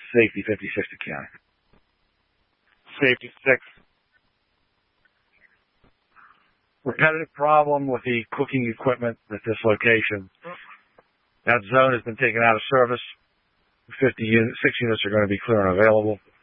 Safety 56 to County. Safety 6. Repetitive problem with the cooking equipment at this location. That zone has been taken out of service. 6 units are going to be clear and available.